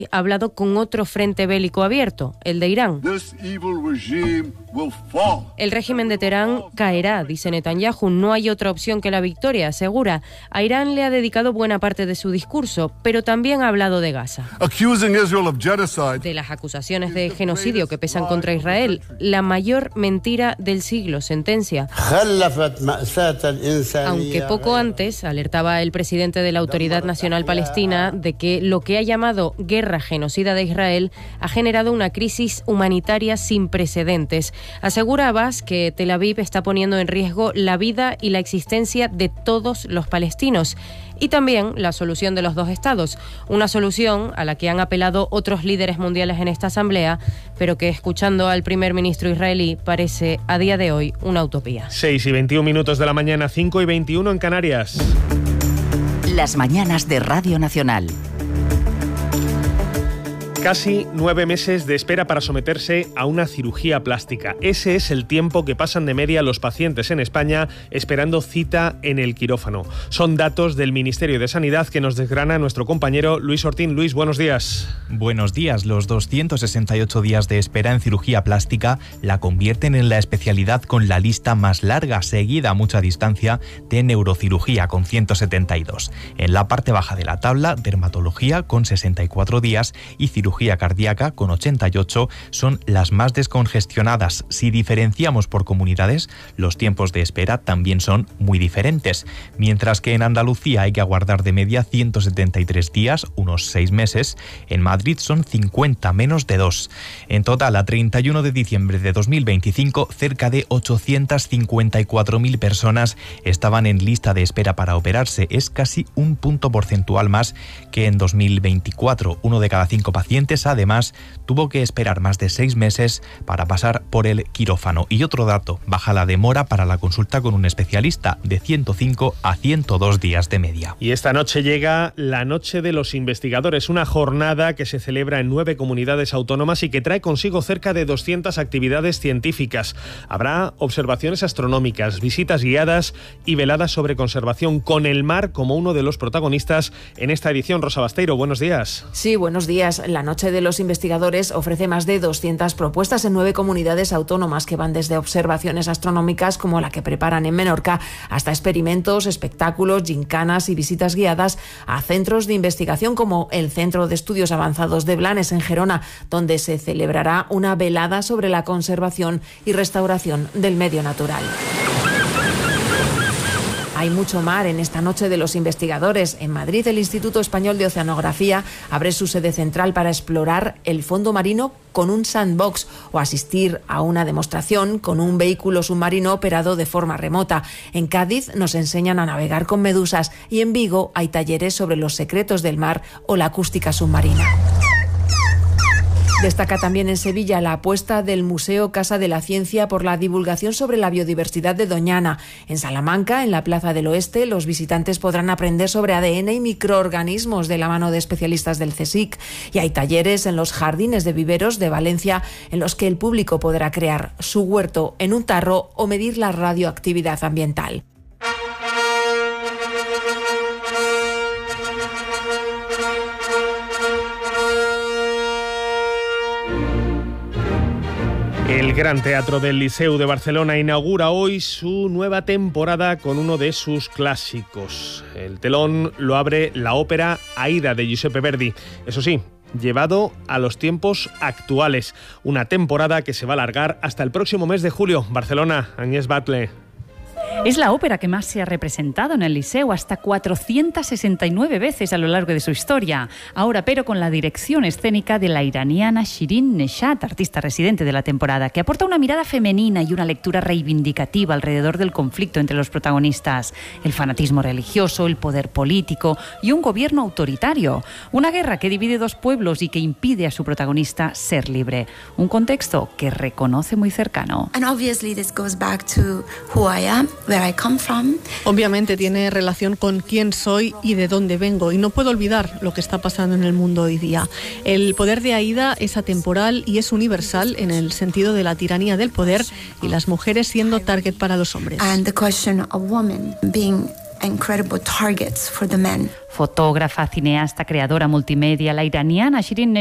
ha hablado con otro frente bélico abierto, el de Irán. El régimen de Teherán caerá, dice Netanyahu. No hay otra opción que la victoria, asegura. A Irán le ha dedicado buena parte de su discurso, pero también ha hablado de Gaza. De las acusaciones de genocidio que pesan contra Israel. La mayor mentira del siglo, sentencia. Aunque poco antes alertaba el presidente de la Autoridad Nacional Palestina de que lo que ha llamado guerra genocida de Israel ha generado una crisis humanitaria sin precedentes. Asegura Abbas que Tel Aviv está poniendo en riesgo la vida y la existencia de todos los palestinos y también la solución de los dos estados, una solución a la que han apelado otros líderes mundiales en esta asamblea, pero que escuchando al primer ministro israelí parece a día de hoy una utopía. 6:21 de la mañana, 5:21 en Canarias. Las mañanas de Radio Nacional. Casi 9 meses de espera para someterse a una cirugía plástica. Ese es el tiempo que pasan de media los pacientes en España esperando cita en el quirófano. Son datos del Ministerio de Sanidad que nos desgrana nuestro compañero Luis Ortín. Luis, buenos días. Buenos días. Los 268 días de espera en cirugía plástica la convierten en la especialidad con la lista más larga, seguida a mucha distancia, de neurocirugía con 172. En la parte baja de la tabla, dermatología con 64 días y cirugía cardíaca con 88 son las más descongestionadas. Si diferenciamos por comunidades, los tiempos de espera también son muy diferentes. Mientras que en Andalucía hay que aguardar de media 173 días, unos 6 meses, en Madrid son 50, menos de 2. En total, a 31 de diciembre de 2025, cerca de 854.000 personas estaban en lista de espera para operarse. Es casi un punto porcentual más que en 2024. 1 de cada 5 pacientes, además, tuvo que esperar más de 6 meses para pasar por el quirófano. Y otro dato, baja la demora para la consulta con un especialista, de 105 a 102 días de media. Y esta noche llega la Noche de los Investigadores, una jornada que se celebra en 9 comunidades autónomas y que trae consigo cerca de 200 actividades científicas. Habrá observaciones astronómicas, visitas guiadas y veladas sobre conservación, con el mar como uno de los protagonistas en esta edición. Rosa Basteiro, buenos días. Sí, buenos días. La Noche de los Investigadores ofrece más de 200 propuestas en 9 comunidades autónomas que van desde observaciones astronómicas como la que preparan en Menorca hasta experimentos, espectáculos, gincanas y visitas guiadas a centros de investigación como el Centro de Estudios Avanzados de Blanes en Gerona, donde se celebrará una velada sobre la conservación y restauración del medio natural. Hay mucho mar en esta Noche de los Investigadores. En Madrid, el Instituto Español de Oceanografía abre su sede central para explorar el fondo marino con un sandbox o asistir a una demostración con un vehículo submarino operado de forma remota. En Cádiz nos enseñan a navegar con medusas y en Vigo hay talleres sobre los secretos del mar o la acústica submarina. Destaca también en Sevilla la apuesta del Museo Casa de la Ciencia por la divulgación sobre la biodiversidad de Doñana. En Salamanca, en la Plaza del Oeste, los visitantes podrán aprender sobre ADN y microorganismos de la mano de especialistas del CSIC. Y hay talleres en los jardines de viveros de Valencia en los que el público podrá crear su huerto en un tarro o medir la radioactividad ambiental. El Gran Teatro del Liceu de Barcelona inaugura hoy su nueva temporada con uno de sus clásicos. El telón lo abre la ópera Aida de Giuseppe Verdi. Eso sí, llevado a los tiempos actuales. Una temporada que se va a alargar hasta el próximo mes de julio. Barcelona, Agnès Batlle. Es la ópera que más se ha representado en el Liceu, hasta 469 veces a lo largo de su historia. Ahora, pero con la dirección escénica de la iraniana Shirin Neshat, artista residente de la temporada, que aporta una mirada femenina y una lectura reivindicativa alrededor del conflicto entre los protagonistas. El fanatismo religioso, el poder político y un gobierno autoritario. Una guerra que divide dos pueblos y que impide a su protagonista ser libre. Un contexto que reconoce muy cercano. And obviously this goes back to who I am. Where I come from. Obviamente tiene relación con quién soy y de dónde vengo, y no puedo olvidar lo que está pasando en el mundo hoy día. El poder de Aida es atemporal y es universal en el sentido de la tiranía del poder y las mujeres siendo target para los hombres. And the question of women being incredible targets for the men. Fotógrafa, cineasta, creadora multimedia, la iraniana Shirin